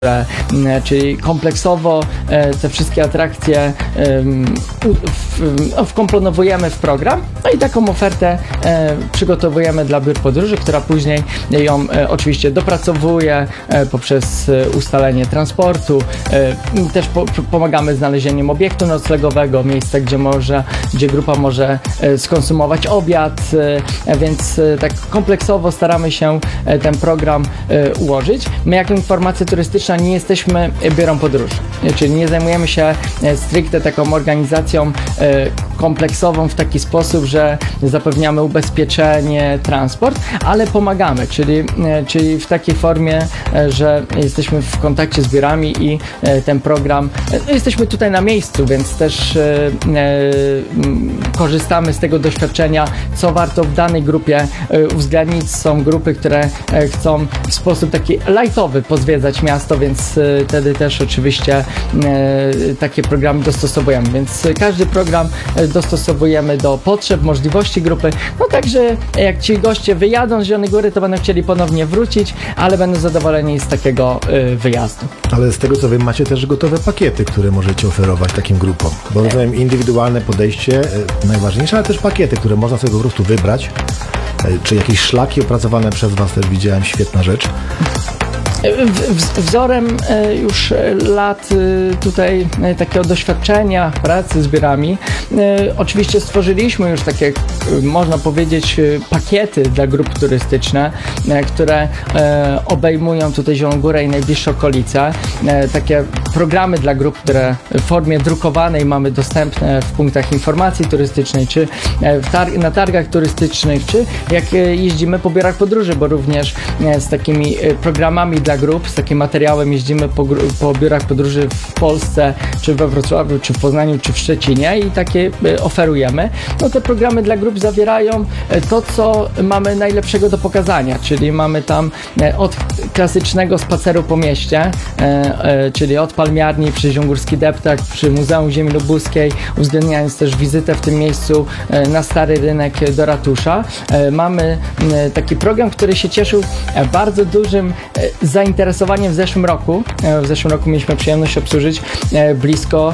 czyli kompleksowo te wszystkie atrakcje wkomponowujemy w program, no i taką ofertę przygotowujemy dla biur podróży, która później ją oczywiście dopracowuje poprzez ustalenie transportu. Też pomagamy znalezieniem obiektu noclegowego, miejsca, gdzie grupa może skonsumować obiad, więc tak kompleksowo staramy się ten program ułożyć. My jako informacja turystyczna nie jesteśmy biurem podróży, czyli nie zajmujemy się stricte taką organizacją kompleksową w taki sposób, że zapewniamy ubezpieczenie, transport, ale pomagamy, czyli w takiej formie, że jesteśmy w kontakcie z biurami i ten program, jesteśmy tutaj na miejscu, więc też korzystamy z tego doświadczenia, co warto w danej grupie uwzględnić. Są grupy, które chcą w sposób taki lightowy pozwiedzać miasto, więc wtedy też oczywiście takie programy dostosowujemy, więc każdy program dostosowujemy do potrzeb, możliwości grupy, no także jak ci goście wyjadą z Zielonej Góry, to będą chcieli ponownie wrócić, ale będą zadowoleni z takiego wyjazdu. Ale z tego co wiem, macie też gotowe pakiety, które możecie oferować takim grupom, bo rozumiem, indywidualne podejście najważniejsze, ale też pakiety, które można sobie po prostu wybrać, czy jakieś szlaki opracowane przez Was, też widziałem, świetna rzecz. Wzorem już lat tutaj takiego doświadczenia pracy z biurami, oczywiście stworzyliśmy już takie, można powiedzieć, pakiety dla grup turystyczne, które obejmują tutaj Zieloną Górę i najbliższe okolice. Takie programy dla grup, które w formie drukowanej mamy dostępne w punktach informacji turystycznej, czy na targach turystycznych, czy jak jeździmy po biurach podróży, bo również z takimi programami dla grup, z takim materiałem jeździmy po biurach podróży w Polsce, czy we Wrocławiu, czy w Poznaniu, czy w Szczecinie i takie oferujemy. No te programy dla grup zawierają to, co mamy najlepszego do pokazania, czyli mamy tam od klasycznego spaceru po mieście, czyli od Palmiarni przy Ziągórski Deptak, przy Muzeum Ziemi Lubuskiej, uwzględniając też wizytę w tym miejscu na Stary Rynek do ratusza. Mamy taki program, który się cieszył bardzo dużym zainteresowaniem w zeszłym roku. W zeszłym roku mieliśmy przyjemność obsłużyć blisko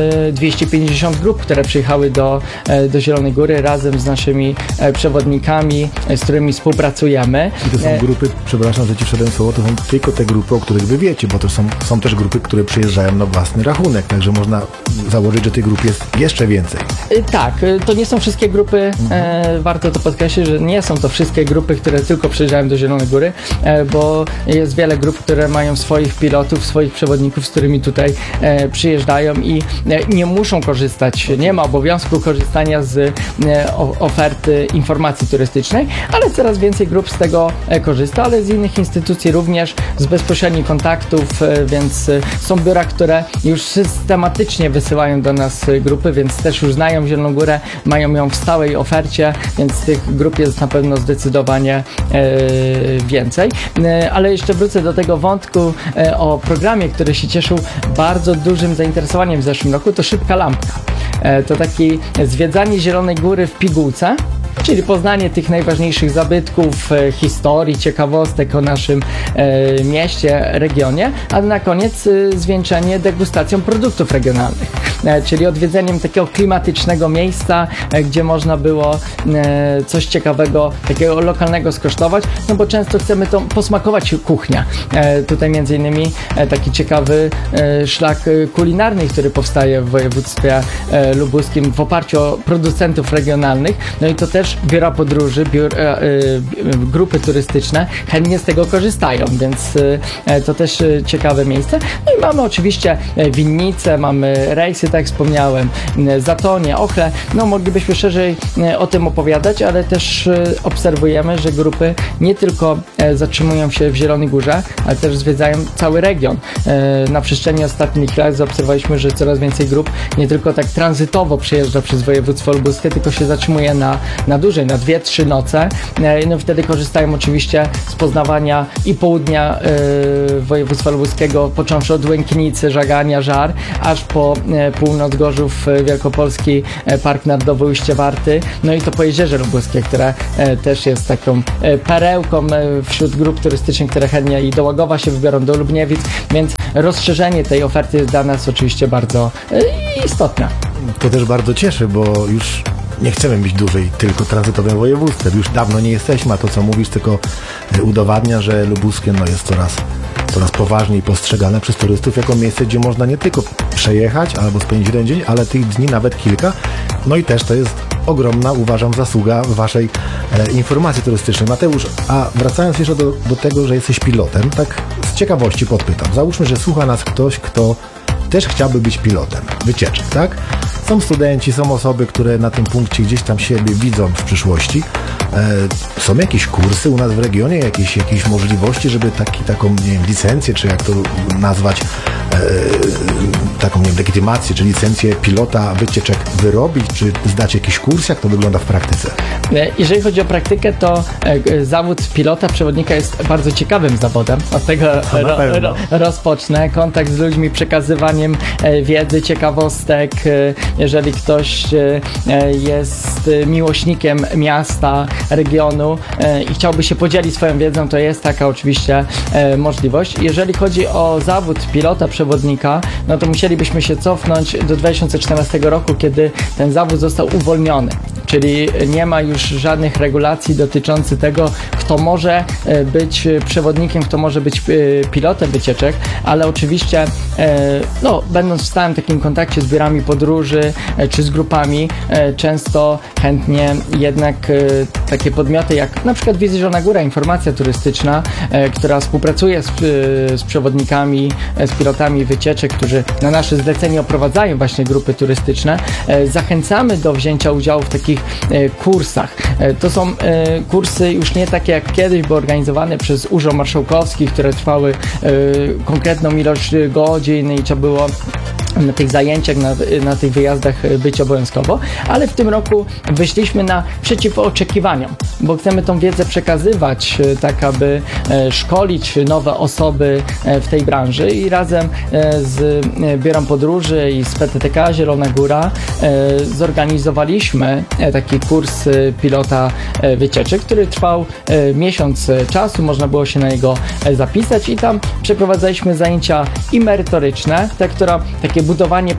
250 grup, które przyjechały do Zielonej Góry razem z naszymi przewodnikami, z którymi współpracujemy. I to są grupy, przepraszam, że Ci wszedłem słowo, to są tylko te grupy, o których Wy wiecie, bo to są też grupy, które przyjeżdżają na własny rachunek, także można założyć, że tych grup jest jeszcze więcej. Tak, to nie są wszystkie grupy, warto to podkreślić, że nie są to wszystkie grupy, które tylko przyjeżdżają do Zielonej Góry, bo jest wiele grup, które mają swoich pilotów, swoich przewodników, z którymi tutaj przyjeżdżają i nie muszą korzystać, nie ma obowiązku korzystania z oferty informacji turystycznej, ale coraz więcej grup z tego korzysta, ale z innych instytucji również, z bezpośrednich kontaktów, więc są biura, które już systematycznie wysyłają do nas grupy, więc też już znają Zieloną Górę, mają ją w stałej ofercie, więc tych grup jest na pewno zdecydowanie więcej. Ale jeszcze wrócę do tego wątku o programie, który się cieszył bardzo dużym zainteresowaniem w zeszłym roku, to Szybka Lampka. To takie zwiedzanie Zielonej Góry w pigułce, czyli poznanie tych najważniejszych zabytków, historii, ciekawostek o naszym mieście, regionie, a na koniec zwieńczenie degustacją produktów regionalnych, czyli odwiedzeniem takiego klimatycznego miejsca, gdzie można było coś ciekawego, takiego lokalnego skosztować, no bo często chcemy to posmakować kuchnia. Tutaj między innymi taki ciekawy szlak kulinarny, który powstaje w województwie lubuskim w oparciu o producentów regionalnych, no i to też biura podróży, grupy turystyczne chętnie z tego korzystają, więc to też ciekawe miejsce. No i mamy oczywiście winnice, mamy rejsy, tak jak wspomniałem, Zatonie, Ochle, no moglibyśmy szerzej o tym opowiadać, ale też obserwujemy, że grupy nie tylko zatrzymują się w Zielonej Górze, ale też zwiedzają cały region. Na przestrzeni ostatnich lat zaobserwowaliśmy, że coraz więcej grup nie tylko tak tranzytowo przyjeżdża przez województwo lubuskie, tylko się zatrzymuje na dłużej, na 2-3 noce. No wtedy korzystają oczywiście z poznawania i południa województwa lubuskiego, począwszy od Łęknicy, Żagania, Żar, aż po Północ, Gorzów Wielkopolski, Park Narodowy Ujście Warty, no i to Pojezierze Lubuskie, które też jest taką perełką wśród grup turystycznych, które chętnie i do Łagowa się wybiorą, do Lubniewic, więc rozszerzenie tej oferty jest dla nas oczywiście bardzo istotne. To też bardzo cieszy, bo już nie chcemy być dłużej tylko tranzytowym województwem. Już dawno nie jesteśmy, a to co mówisz tylko udowadnia, że lubuskie jest coraz poważniej postrzegane przez turystów jako miejsce, gdzie można nie tylko przejechać albo spędzić jeden dzień, ale tych dni nawet kilka. No i też to jest ogromna, uważam, zasługa waszej informacji turystycznej. Mateusz, a wracając jeszcze do tego, że jesteś pilotem, tak z ciekawości podpytam. Załóżmy, że słucha nas ktoś, kto też chciałby być pilotem wycieczek, tak? Są studenci, są osoby, które na tym punkcie gdzieś tam siebie widzą w przyszłości. Są jakieś kursy u nas w regionie, jakieś możliwości, żeby taką, nie wiem, licencję, czy jak to nazwać, taką, nie wiem, legitymację, czy licencję pilota wycieczek wyrobić, czy zdać jakiś kurs, jak to wygląda w praktyce? Jeżeli chodzi o praktykę, to zawód pilota, przewodnika jest bardzo ciekawym zawodem. Od tego rozpocznę. Kontakt z ludźmi, przekazywaniem wiedzy, ciekawostek. Jeżeli ktoś jest miłośnikiem miasta, regionu i chciałby się podzielić swoją wiedzą, to jest taka oczywiście możliwość. Jeżeli chodzi o zawód pilota, przewodnika, no to musielibyśmy się cofnąć do 2014 roku, kiedy ten zawód został uwolniony. Czyli nie ma już żadnych regulacji dotyczących tego, kto może być przewodnikiem, kto może być pilotem wycieczek, ale oczywiście będąc w stałym takim kontakcie z biurami podróży czy z grupami, często chętnie jednak takie podmioty jak na przykład Wizy Zielona Góra, informacja turystyczna, która współpracuje z przewodnikami, z pilotami wycieczek, którzy na nasze zlecenie oprowadzają właśnie grupy turystyczne, zachęcamy do wzięcia udziału w takich kursach. To są kursy już nie takie jak kiedyś, bo organizowane przez Urząd Marszałkowski, które trwały konkretną ilość godzin i trzeba było na tych zajęciach, na tych wyjazdach być obowiązkowo, ale w tym roku wyszliśmy naprzeciw oczekiwaniom, bo chcemy tą wiedzę przekazywać, tak aby szkolić nowe osoby w tej branży i razem z Biurem Podróży i z PTTK Zielona Góra zorganizowaliśmy taki kurs pilota wycieczek, który trwał miesiąc czasu, można było się na niego zapisać i tam przeprowadzaliśmy zajęcia i merytoryczne, takie budowanie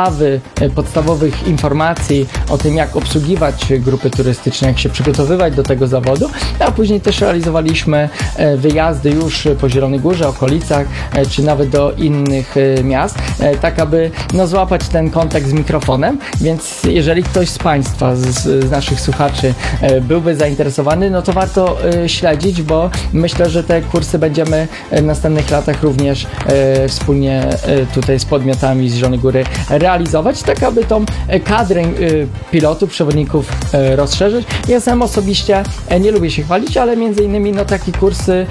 podstawowych informacji o tym, jak obsługiwać grupy turystyczne, jak się przygotowywać do tego zawodu, a później też realizowaliśmy wyjazdy już po Zielonej Górze, okolicach, czy nawet do innych miast, tak aby złapać ten kontakt z mikrofonem, więc jeżeli ktoś z Państwa, z naszych słuchaczy byłby zainteresowany, no to warto śledzić, bo myślę, że te kursy będziemy w następnych latach również wspólnie tutaj z podmiotami z Zielonej Góry realizować, tak aby tą kadrę pilotów, przewodników rozszerzyć. Ja sam osobiście nie lubię się chwalić, ale między innymi takie kursy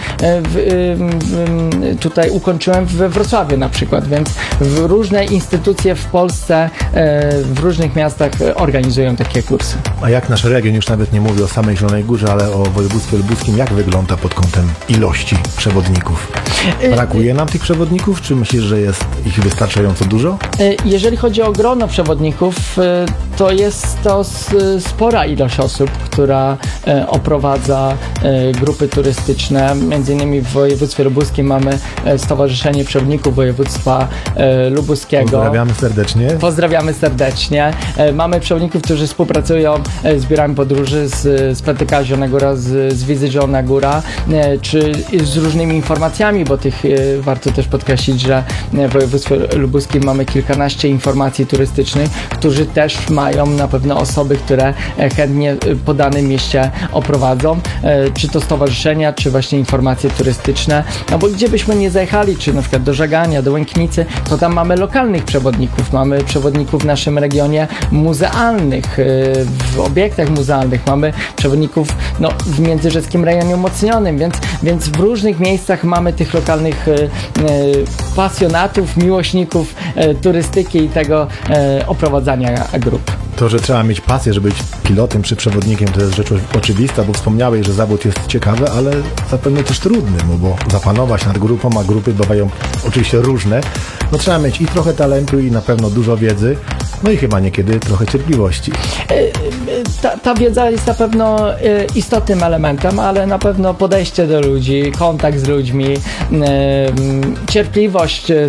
tutaj ukończyłem we Wrocławiu na przykład, więc różne instytucje w Polsce, w różnych miastach organizują takie kursy. A jak nasz region, już nawet nie mówię o samej Zielonej Górze, ale o województwie lubuskim, jak wygląda pod kątem ilości przewodników? Brakuje nam tych przewodników, czy myślisz, że jest ich wystarczająco dużo? Jeżeli chodzi o grono przewodników, to jest to spora ilość osób, która oprowadza grupy turystyczne. Między innymi w województwie lubuskim mamy Stowarzyszenie Przewodników Województwa Lubuskiego. Pozdrawiamy serdecznie. Pozdrawiamy serdecznie. Mamy przewodników, którzy współpracują z biurami podróży, z PTK Zielona Góra, z Wizy Zielona Góra, czy z różnymi informacjami, bo tych warto też podkreślić, że w województwie lubuskim mamy kilkanaście informacji turystycznych, którzy też mają na pewno osoby, które chętnie po danym mieście oprowadzą, czy to stowarzyszenia, czy właśnie informacje turystyczne, no bo gdzie byśmy nie zajechali, czy na przykład do Żagania, do Łęknicy, to tam mamy lokalnych przewodników, mamy przewodników w naszym regionie muzealnych, w obiektach muzealnych, mamy przewodników w międzyrzeckim rejonie umocnionym, więc w różnych miejscach mamy tych lokalnych pasjonatów, miłośników turystyki i tego oprowadzania grup. To, że trzeba mieć pasję, żeby być pilotem czy przewodnikiem, to jest rzecz oczywista, bo wspomniałeś, że zawód jest ciekawy, ale zapewne też trudny, bo zapanować nad grupą, a grupy bywają oczywiście różne, no trzeba mieć i trochę talentu, i na pewno dużo wiedzy, no i chyba niekiedy trochę cierpliwości. Ta wiedza jest na pewno istotnym elementem, ale na pewno podejście do ludzi, kontakt z ludźmi, cierpliwość